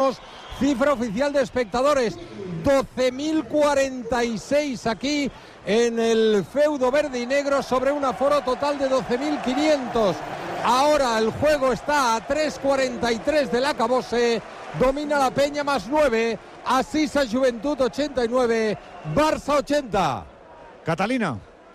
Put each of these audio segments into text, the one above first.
tenemos cifra oficial de espectadores, 12.046 aquí en el feudo verde y negro sobre un aforo total de 12.500. Ahora el juego está a 3.43 del acabose, domina la Peña más 9, Asisa Juventud 89, Barça 80. Catalina.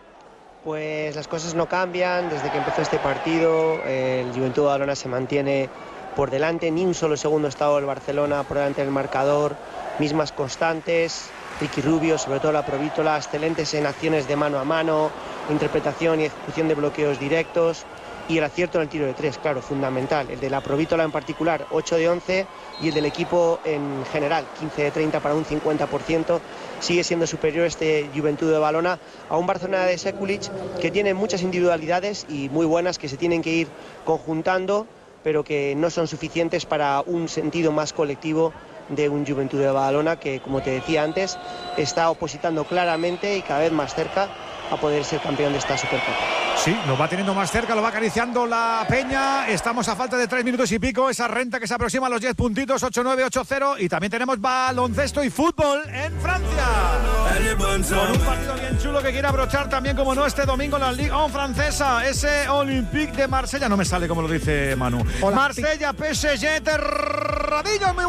Pues las cosas no cambian desde que empezó este partido. El Juventud de Badalona se mantiene por delante, ni un solo segundo ha estado el Barcelona por delante del marcador, mismas constantes. Ricky Rubio, sobre todo la Provítola, excelentes en acciones de mano a mano, interpretación y ejecución de bloqueos directos, y el acierto en el tiro de 3, claro, fundamental. El de la Provítola en particular, 8 de 11, y el del equipo en general, 15 de 30 para un 50%. Sigue siendo superior este Juventud de Badalona a un Barcelona de Sekulic que tiene muchas individualidades y muy buenas que se tienen que ir conjuntando, pero que no son suficientes para un sentido más colectivo de un Juventud de Badalona que, como te decía antes, está opositando claramente y cada vez más cerca a poder ser campeón de esta Supercopa. Sí, lo va teniendo más cerca, lo va acariciando la Peña. Estamos a falta de 3 minutos y pico. Esa renta que se aproxima a los 10 puntitos, 8-9, 8-0. Y también tenemos baloncesto y fútbol en Francia. Con un partido bien chulo que quiere abrochar también, como no, este domingo la Ligue 1 francesa. Ese Olympique de Marsella, no me sale como lo dice Manu. Marsella, PSG, Terradillos, muy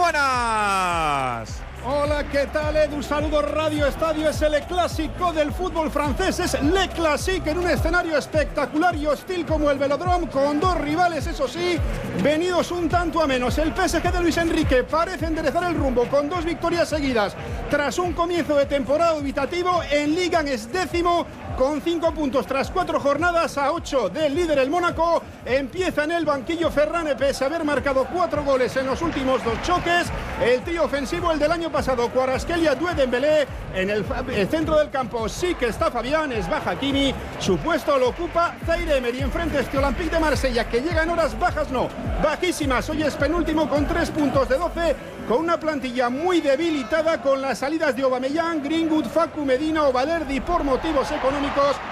buenas. Hola, ¿qué tal, Edu? Saludos, Radio Estadio. Es el clásico del fútbol francés. Es Le Classique en un escenario espectacular y hostil como el Velodrome, con dos rivales, eso sí, venidos un tanto a menos. El PSG de Luis Enrique parece enderezar el rumbo con 2 victorias seguidas. Tras un comienzo de temporada dubitativo, en Liga es 10º con 5 puntos tras 4 jornadas, a 8 del líder el Mónaco. Empieza en el banquillo Ferran, pese a haber marcado 4 goles en los últimos 2 choques. El trío ofensivo, el del año pasado, Kvaratskhelia, Doué, Dembélé. En el centro del campo sí que está Fabián, es Hakimi. Su puesto lo ocupa Zaire Emery. Enfrente este Olympique de Marsella, que llega en horas bajas, no, bajísimas. Hoy es penúltimo con 3 puntos de 12, con una plantilla muy debilitada, con las salidas de Aubameyang, Greenwood, Facu, Medina o Valerdi por motivos económicos.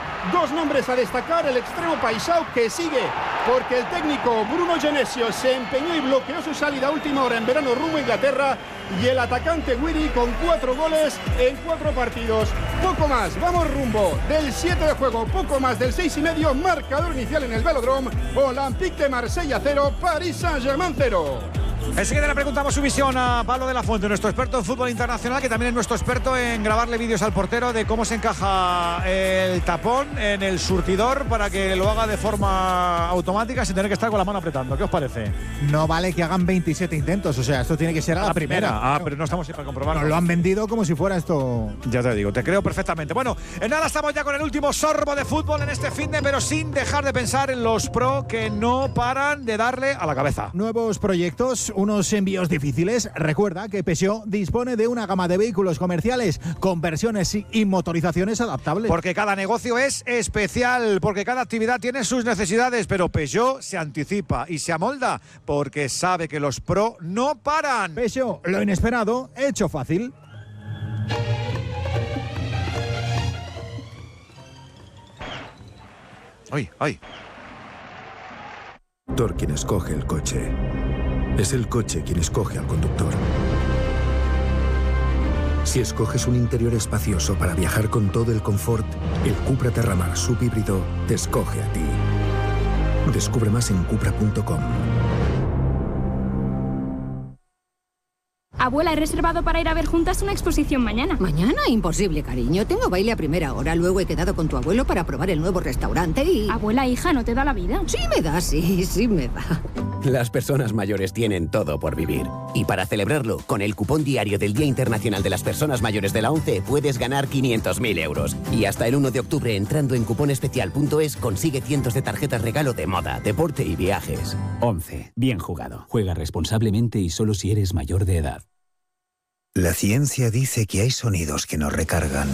2 nombres a destacar: el extremo Paisao, que sigue porque el técnico Bruno Genesio se empeñó y bloqueó su salida a última hora en verano rumbo a Inglaterra, y el atacante Wiri con 4 goles en 4 partidos. Poco más, vamos rumbo del 7 de juego, poco más del 6,5, marcador inicial en el Velodrome. Olympique de Marsella 0, Paris Saint-Germain 0. Enseguida le preguntamos su visión a Pablo de la Fuente, nuestro experto en fútbol internacional, que también es nuestro experto en grabarle vídeos al portero de cómo se encaja el tapón en el surtidor para que lo haga de forma automática sin tener que estar con la mano apretando. ¿Qué os parece? No vale que hagan 27 intentos, o sea, esto tiene que ser a la primera. Pero no estamos para comprobarlo. Nos lo han vendido como si fuera esto. Ya te digo, te creo perfectamente. Bueno, en nada estamos ya con el último sorbo de fútbol en este finde, pero sin dejar de pensar en los pro que no paran de darle a la cabeza. Nuevos proyectos, unos envíos difíciles. Recuerda que Peugeot dispone de una gama de vehículos comerciales con versiones y motorizaciones adaptables. Porque cada negocio es especial, porque cada actividad tiene sus necesidades, pero Peugeot se anticipa y se amolda porque sabe que los pro no paran. Peugeot, lo inesperado, hecho fácil. ¡Ay! Quien escoge el coche. Es el coche quien escoge al conductor. Si escoges un interior espacioso para viajar con todo el confort, el Cupra Terramar subhíbrido te escoge a ti. Descubre más en cupra.com. Abuela, he reservado para ir a ver juntas una exposición mañana. ¿Mañana? Imposible, cariño. Tengo baile a primera hora. Luego he quedado con tu abuelo para probar el nuevo restaurante y... Abuela, hija, ¿no te da la vida? Sí me da, sí me da. Las personas mayores tienen todo por vivir. Y para celebrarlo, con el cupón diario del Día Internacional de las Personas Mayores de la ONCE puedes ganar 500.000 euros. Y hasta el 1 de octubre, entrando en cuponespecial.es, consigue cientos de tarjetas regalo de moda, deporte y viajes. ONCE. Bien jugado. Juega responsablemente y solo si eres mayor de edad. La ciencia dice que hay sonidos que nos recargan.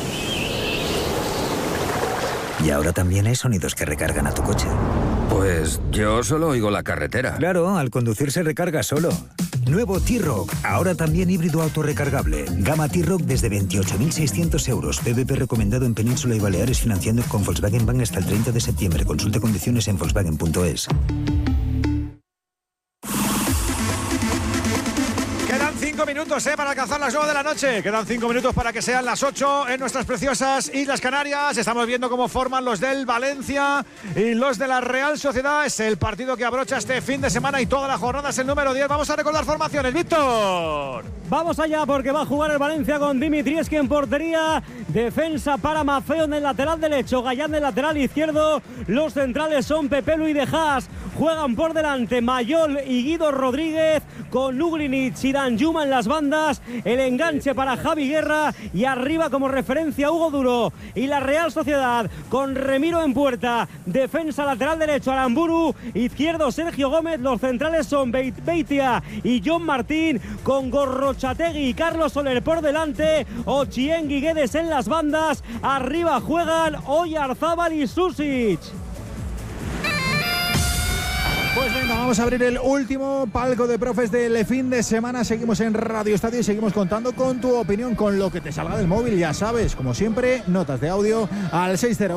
Y ahora también hay sonidos que recargan a tu coche. Pues yo solo oigo la carretera. Claro, al conducir se recarga solo. Nuevo T-Roc, ahora también híbrido autorrecargable. Gama T-Roc desde 28.600 euros. PVP recomendado en Península y Baleares, financiando con Volkswagen Bank hasta el 30 de septiembre. Consulte condiciones en volkswagen.es. Quedan 5 minutos para alcanzar las 9 de la noche. Quedan 5 minutos para que sean las 8 en nuestras preciosas Islas Canarias. Estamos viendo cómo forman los del Valencia y los de la Real Sociedad. Es el partido que abrocha este fin de semana y toda la jornada es el número 10. Vamos a recordar formaciones. Víctor. Vamos allá porque va a jugar el Valencia con Dimitrievski en portería. Defensa para Maffeo en el lateral derecho. Gallán en el lateral izquierdo. Los centrales son Pepelu y De Haas. Juegan por delante Mayol y Guido Rodríguez con Lugrinic y Danjuma en las bandas. El enganche para Javi Guerra y arriba como referencia Hugo Duro. Y la Real Sociedad con Remiro en puerta. Defensa lateral derecho Aramburu. Izquierdo Sergio Gómez. Los centrales son Beitia y John Martín con Gorrochategui y Carlos Soler por delante. Ochieng y Guedes en las bandas. Arriba juegan Oyarzábal y Susic. Pues venga, vamos a abrir el último palco de profes del fin de semana. Seguimos en Radio Estadio y seguimos contando con tu opinión, con lo que te salga del móvil. Ya sabes, como siempre, notas de audio al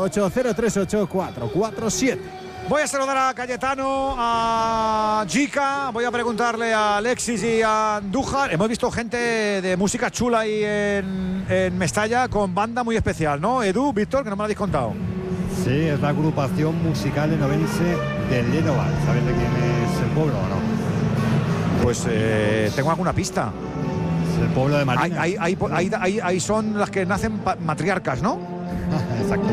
608-038-447. Voy a saludar a Cayetano, a Jica, voy a preguntarle a Alexis y a Andújar. Hemos visto gente de música chula ahí en Mestalla con banda muy especial, ¿no? Edu, Víctor, que no me lo habéis contado. Sí, es la agrupación musical enovense del Génova. ¿Sabes de quién es el pueblo o no? Pues tengo alguna pista. Es el pueblo de Marina. Ahí son las que nacen matriarcas, ¿no? Exacto.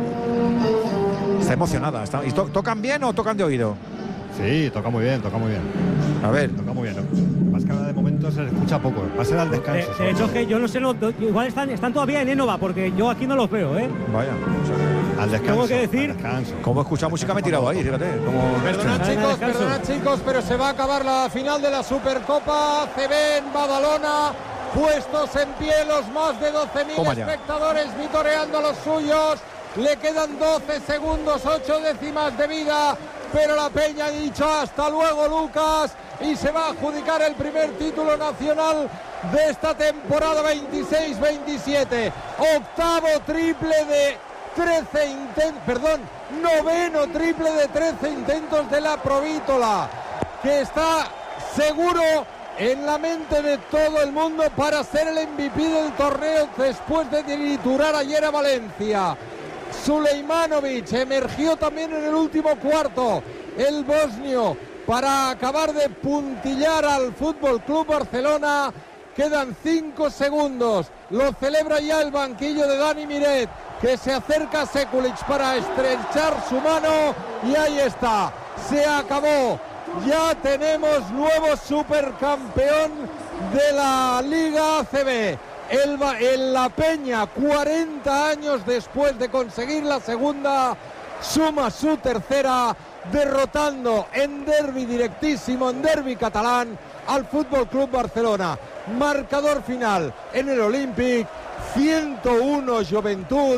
Está emocionada. ¿Y tocan bien o tocan de oído? Sí, toca muy bien, toca muy bien. A ver. Toca muy bien. Más que nada de momento se les escucha poco. Va a ser al descanso. De hecho, que yo no sé, igual están todavía en Génova, porque yo aquí no los veo, ¿eh? Vaya. Al descanso. Tengo que decir. Como he escuchado música me he tirado ahí, fíjate. Perdonad chicos, pero se va a acabar la final de la Supercopa CB en Badalona. Puestos en pie los más de 12.000 espectadores vitoreando a los suyos. Le quedan 12 segundos, 8 décimas de vida, pero la Peña ha dicho hasta luego, Lucas, y se va a adjudicar el primer título nacional de esta temporada 26-27. Octavo triple de 13 intentos, noveno triple de 13 intentos de la Provítola, que está seguro en la mente de todo el mundo para ser el MVP del torneo después de triturar ayer a Valencia. Suleimanovic emergió también en el último cuarto, el bosnio, para acabar de puntillar al Fútbol Club Barcelona. Quedan 5 segundos, lo celebra ya el banquillo de Dani Miret, que se acerca a Sekulic para estrechar su mano, y ahí está, se acabó. Ya tenemos nuevo supercampeón de la Liga ACB. La Peña, 40 años después de conseguir la segunda, suma su tercera, derrotando en derbi directísimo, en derbi catalán, al Fútbol Club Barcelona. Marcador final en el Olímpic: 101 Joventut,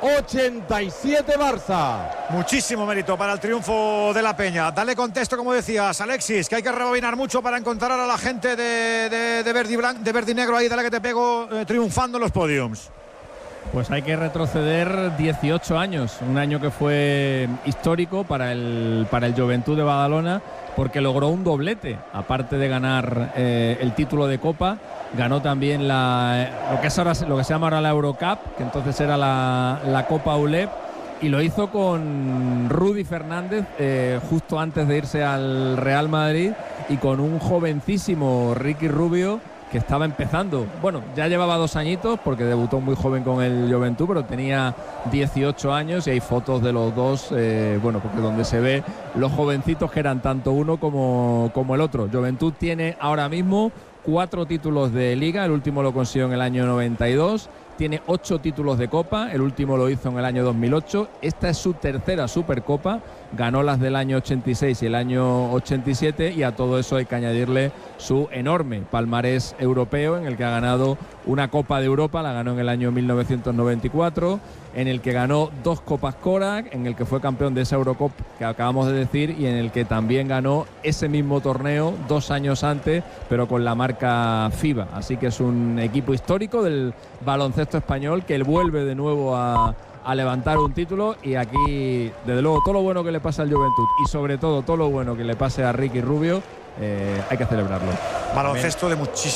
87 Barça. Muchísimo mérito para el triunfo de la Peña. Dale contexto, como decías, Alexis, que hay que rebobinar mucho para encontrar a la gente de verde y negro ahí, dale que te pego, triunfando en los podiums. Pues hay que retroceder 18 años, un año que fue histórico para el Joventut de Badalona, porque logró un doblete, aparte de ganar el título de Copa. Ganó también lo que se llama ahora la Eurocup, que entonces era la Copa ULEP, y lo hizo con Rudy Fernández justo antes de irse al Real Madrid, y con un jovencísimo Ricky Rubio que estaba empezando. Bueno, ya llevaba 2 añitos porque debutó muy joven con el Joventut, pero tenía 18 años y hay fotos de los dos, porque donde se ve los jovencitos que eran tanto uno como el otro. Joventut tiene ahora mismo 4 títulos de Liga, el último lo consiguió en el año 92, tiene 8 títulos de Copa, el último lo hizo en el año 2008, esta es su tercera Supercopa, ganó las del año 86 y el año 87, y a todo eso hay que añadirle su enorme palmarés europeo, en el que ha ganado una Copa de Europa, la ganó en el año 1994, en el que ganó 2 Copas Korak, en el que fue campeón de esa Eurocup que acabamos de decir, y en el que también ganó ese mismo torneo 2 años antes, pero con la marca FIBA. Así que es un equipo histórico del baloncesto español, que él vuelve de nuevo a levantar un título, y aquí desde luego todo lo bueno que le pasa al Joventut y sobre todo lo bueno que le pase a Ricky Rubio, hay que celebrarlo. Baloncesto de muchísimo